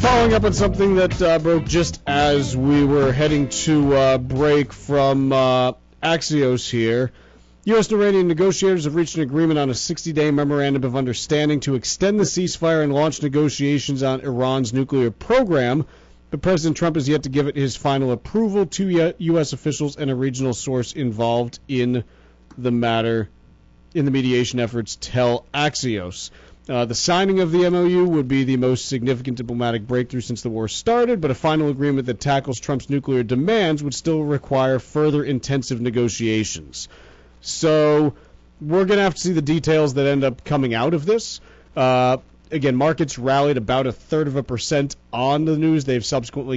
Following up on something that broke just as we were heading to break from Axios here. U.S. and Iranian negotiators have reached an agreement on a 60-day memorandum of understanding to extend the ceasefire and launch negotiations on Iran's nuclear program, but President Trump has yet to give it his final approval. Two U.S. officials and a regional source involved in the matter in the mediation efforts tell Axios. The signing of the MOU would be the most significant diplomatic breakthrough since the war started, but a final agreement that tackles Trump's nuclear demands would still require further intensive negotiations. So we're going to have to see the details that end up coming out of this. Again, markets rallied about 0.33% on the news. They've subsequently